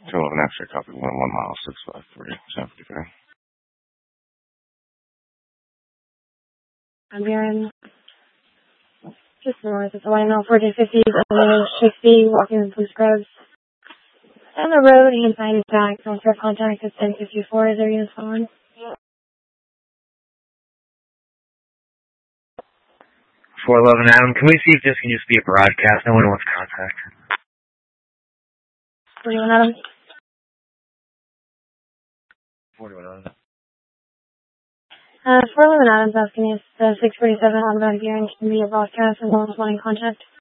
211 X-ray, copy 1 mile, 653, San Francisco. I'm hearing just north. It's line now 1450, and 60, walking in blue scrubs. On the road, hand sign is back. Transfer contact is 1054. Is there units on? 411 Adam, can we see if this can just be a broadcast? No one wants contact. 41 Adam. 41 Adam. 411 Adam's asking if the 647 automatic gearing can be a broadcast and no one's wanting contact.